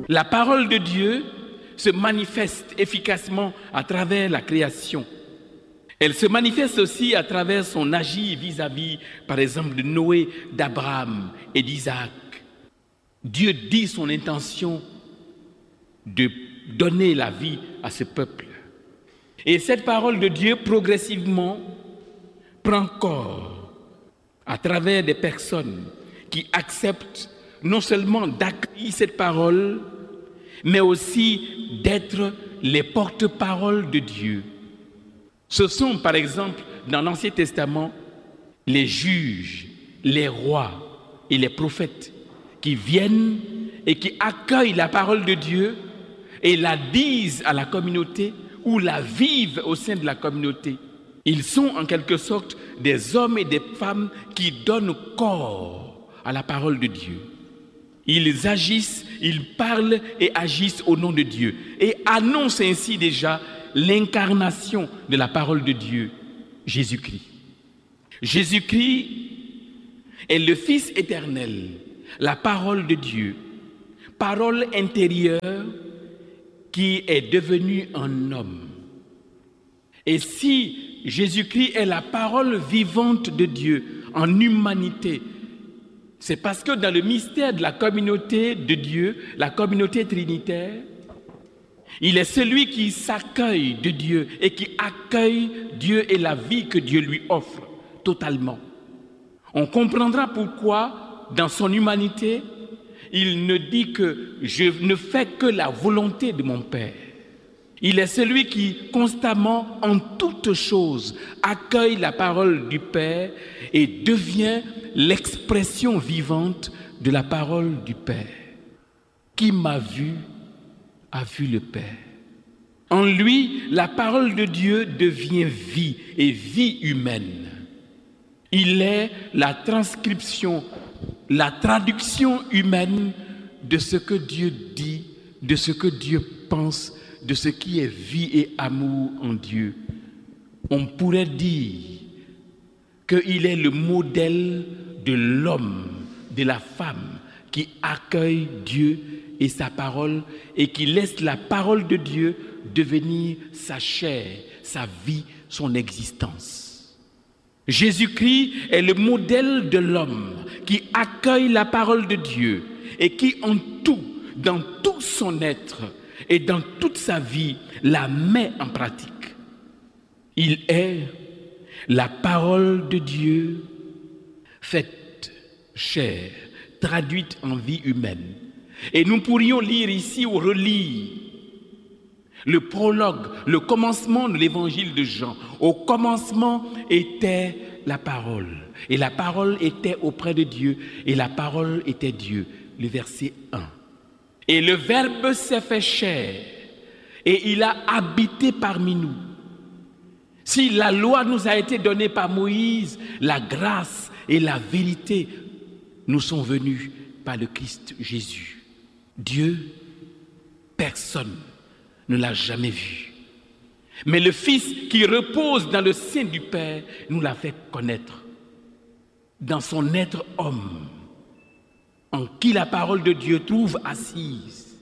La parole de Dieu se manifeste efficacement à travers la création. Elle se manifeste aussi à travers son agir vis-à-vis, par exemple, de Noé, d'Abraham et d'Isaac. Dieu dit son intention de donner la vie à ce peuple. Et cette parole de Dieu, progressivement, prend corps à travers des personnes qui acceptent non seulement d'accueillir cette parole, mais aussi d'être les porte-paroles de Dieu. Ce sont, par exemple, dans l'Ancien Testament, les juges, les rois et les prophètes qui viennent et qui accueillent la parole de Dieu et la disent à la communauté ou la vivent au sein de la communauté. Ils sont en quelque sorte des hommes et des femmes qui donnent corps à la parole de Dieu. Ils agissent, ils parlent et agissent au nom de Dieu et annoncent ainsi déjà l'incarnation de la parole de Dieu, Jésus-Christ. Jésus-Christ est le Fils éternel, la parole de Dieu, parole intérieure qui est devenue un homme. Et si Jésus-Christ est la parole vivante de Dieu en humanité, c'est parce que dans le mystère de la communauté de Dieu, la communauté trinitaire, il est celui qui s'accueille de Dieu et qui accueille Dieu et la vie que Dieu lui offre totalement. On comprendra pourquoi, dans son humanité, il ne dit que je ne fais que la volonté de mon Père. Il est celui qui constamment, en toutes choses, accueille la parole du Père et devient l'expression vivante de la parole du Père. Qui m'a vu a vu le Père. En lui, la parole de Dieu devient vie et vie humaine. Il est la transcription, la traduction humaine de ce que Dieu dit, de ce que Dieu pense, de ce qui est vie et amour en Dieu. On pourrait dire qu'il est le modèle de l'homme, de la femme qui accueille Dieu et sa parole et qui laisse la parole de Dieu devenir sa chair, sa vie, son existence. Jésus-Christ est le modèle de l'homme qui accueille la parole de Dieu et qui en tout, dans tout son être et dans toute sa vie, la met en pratique. Il est la parole de Dieu faite chair, traduite en vie humaine. Et nous pourrions lire ici ou relire le prologue, le commencement de l'évangile de Jean. Au commencement était la parole. Et la parole était auprès de Dieu. Et la parole était Dieu. Le verset 1. Et le Verbe s'est fait chair. Et il a habité parmi nous. Si la loi nous a été donnée par Moïse, la grâce et la vérité nous sont venues par le Christ Jésus. Dieu, personne ne l'a jamais vu. Mais le Fils qui repose dans le sein du Père nous l'a fait connaître. Dans son être homme, en qui la parole de Dieu trouve assise.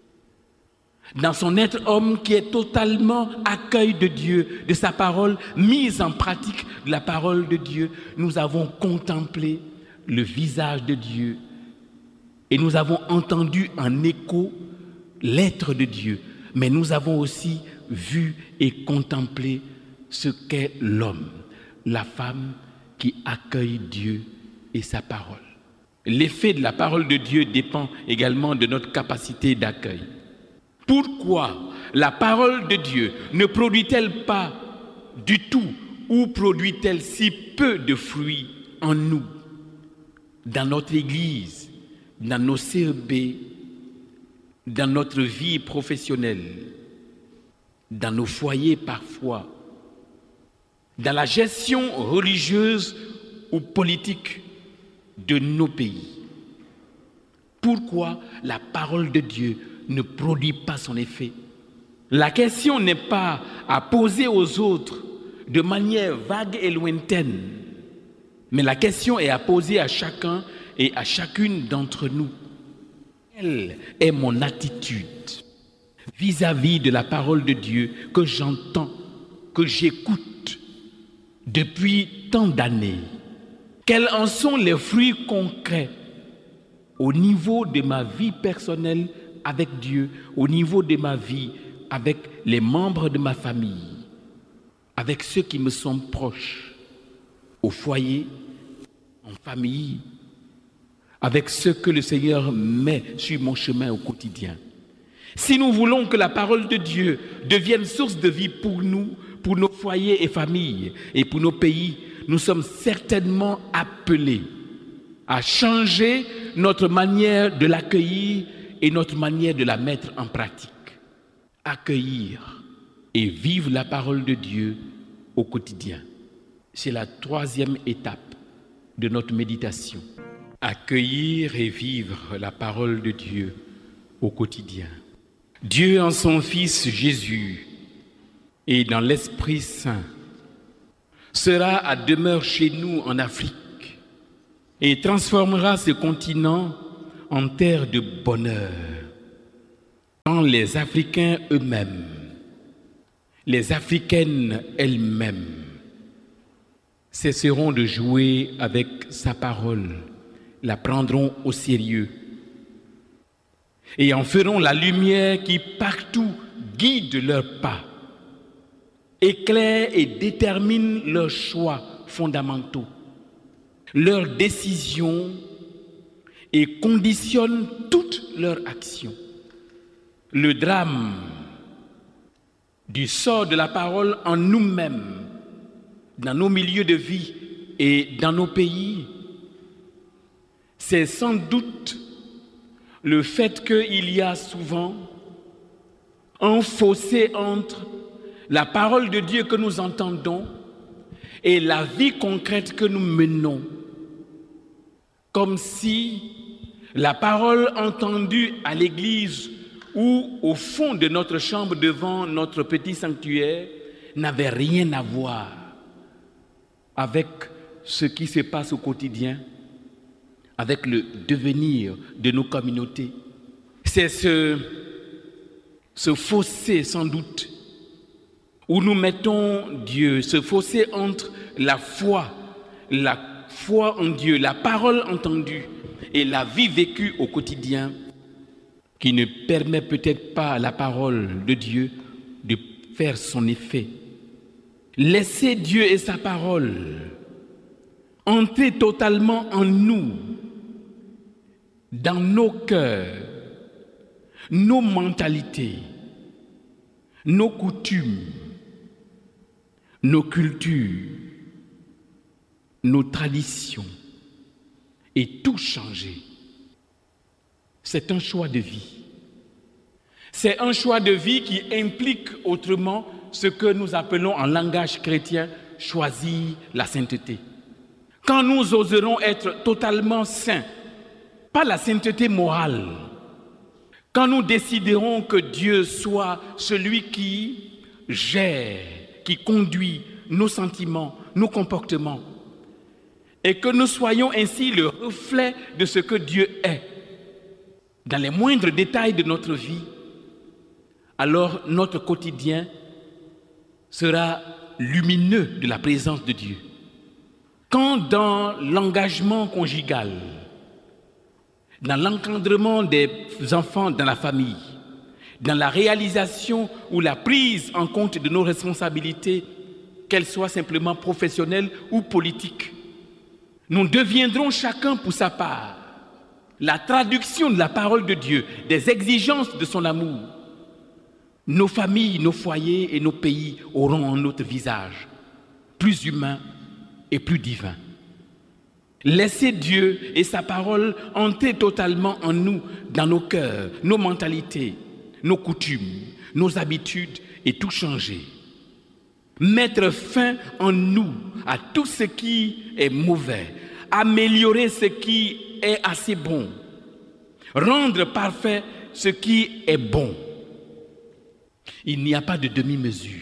Dans son être homme qui est totalement accueil de Dieu, de sa parole, mise en pratique de la parole de Dieu, nous avons contemplé le visage de Dieu et nous avons entendu en écho l'être de Dieu, mais nous avons aussi vu et contemplé ce qu'est l'homme, la femme qui accueille Dieu et sa parole. L'effet de la parole de Dieu dépend également de notre capacité d'accueil. Pourquoi la parole de Dieu ne produit-elle pas du tout ou produit-elle si peu de fruits en nous, dans notre Église, dans nos CEB, dans notre vie professionnelle, dans nos foyers parfois, dans la gestion religieuse ou politique de nos pays? Pourquoi la parole de Dieu ne produit pas son effet? La question n'est pas à poser aux autres de manière vague et lointaine, mais la question est à poser à chacun et à chacune d'entre nous. Quelle est mon attitude vis-à-vis de la parole de Dieu que j'entends, que j'écoute depuis tant d'années? Quels en sont les fruits concrets au niveau de ma vie personnelle avec Dieu, au niveau de ma vie avec les membres de ma famille, avec ceux qui me sont proches, au foyer, en famille, avec ceux que le Seigneur met sur mon chemin au quotidien. Si nous voulons que la parole de Dieu devienne source de vie pour nous, pour nos foyers et familles et pour nos pays, nous sommes certainement appelés à changer notre manière de l'accueillir et notre manière de la mettre en pratique. Accueillir et vivre la parole de Dieu au quotidien. C'est la troisième étape de notre méditation. Accueillir et vivre la parole de Dieu au quotidien. Dieu en son Fils Jésus et dans l'Esprit Saint sera à demeure chez nous en Afrique et transformera ce continent en terre de bonheur. Quand les Africains eux-mêmes, les Africaines elles-mêmes cesseront de jouer avec sa parole, la prendront au sérieux et en feront la lumière qui partout guide leurs pas, éclaire et détermine leurs choix fondamentaux, leurs décisions et conditionne toute leur action. Le drame du sort de la parole en nous-mêmes, dans nos milieux de vie et dans nos pays, c'est sans doute le fait qu'il y a souvent un fossé entre la parole de Dieu que nous entendons et la vie concrète que nous menons. Comme si la parole entendue à l'église ou au fond de notre chambre devant notre petit sanctuaire n'avait rien à voir avec ce qui se passe au quotidien, avec le devenir de nos communautés. C'est ce fossé sans doute où nous mettons Dieu, ce fossé entre la foi en Dieu, la parole entendue et la vie vécue au quotidien, qui ne permet peut-être pas à la parole de Dieu de faire son effet. Laissez Dieu et sa parole entrer totalement en nous, dans nos cœurs, nos mentalités, nos coutumes, nos cultures, nos traditions, et tout changer. C'est un choix de vie. C'est un choix de vie qui implique autrement ce que nous appelons en langage chrétien choisir la sainteté. Quand nous oserons être totalement saints, pas la sainteté morale, quand nous déciderons que Dieu soit celui qui gère, qui conduit nos sentiments, nos comportements, et que nous soyons ainsi le reflet de ce que Dieu est, dans les moindres détails de notre vie, alors notre quotidien sera lumineux de la présence de Dieu. Quand dans l'engagement conjugal, dans l'encadrement des enfants dans la famille, dans la réalisation ou la prise en compte de nos responsabilités, qu'elles soient simplement professionnelles ou politiques, nous deviendrons chacun pour sa part la traduction de la parole de Dieu, des exigences de son amour. Nos familles, nos foyers et nos pays auront un autre visage, plus humain et plus divin. Laissez Dieu et sa parole entrer totalement en nous, dans nos cœurs, nos mentalités, nos coutumes, nos habitudes et tout changer. Mettre fin en nous à tout ce qui est mauvais, améliorer ce qui est assez bon, rendre parfait ce qui est bon. Il n'y a pas de demi-mesure.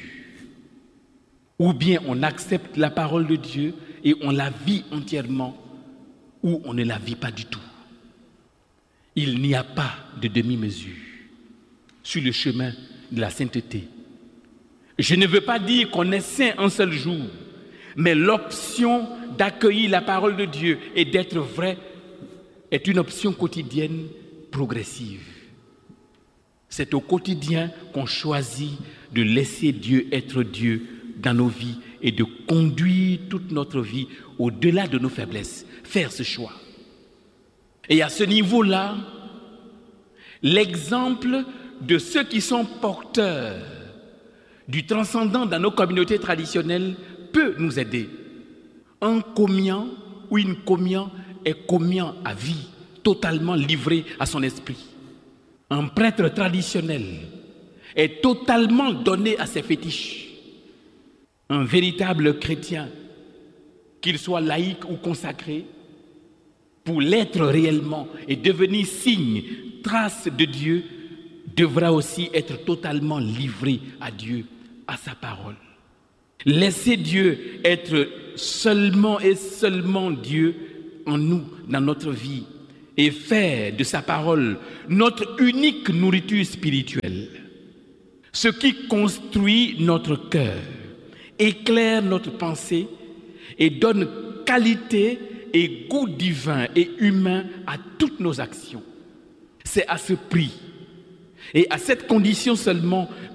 Ou bien on accepte la parole de Dieu et on la vit entièrement, ou on ne la vit pas du tout. Il n'y a pas de demi-mesure sur le chemin de la sainteté. Je ne veux pas dire qu'on est saint un seul jour, mais l'option d'accueillir la parole de Dieu et d'être vrai est une option quotidienne progressive. C'est au quotidien qu'on choisit de laisser Dieu être Dieu dans nos vies et de conduire toute notre vie au-delà de nos faiblesses, faire ce choix. Et à ce niveau-là, l'exemple de ceux qui sont porteurs du transcendant dans nos communautés traditionnelles peut nous aider. Un commiant ou une commiant est commiant à vie, totalement livré à son esprit. Un prêtre traditionnel est totalement donné à ses fétiches. Un véritable chrétien, qu'il soit laïque ou consacré, pour l'être réellement et devenir signe, trace de Dieu, devra aussi être totalement livré à Dieu, à sa parole. Laisser Dieu être seulement et seulement Dieu en nous, dans notre vie, et faire de sa parole notre unique nourriture spirituelle. Ce qui construit notre cœur, éclaire notre pensée et donne qualité et goût divin et humain à toutes nos actions. C'est à ce prix et à cette condition seulement